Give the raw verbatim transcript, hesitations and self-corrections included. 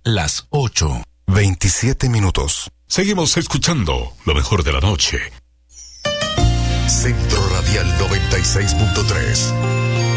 las ocho, veintisiete minutos. Seguimos escuchando lo mejor de la noche. Centro Radial noventa y seis punto tres.